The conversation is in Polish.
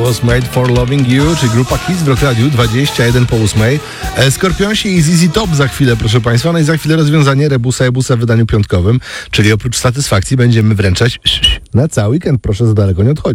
Was Made for Loving You, czyli grupa Kiss w Rock Radiu 21 po 8. Skorpionsi i ZZ Top za chwilę, proszę Państwa. No i za chwilę rozwiązanie Rebusa w wydaniu piątkowym, czyli oprócz satysfakcji będziemy wręczać na cały weekend. Proszę za daleko nie odchodzić.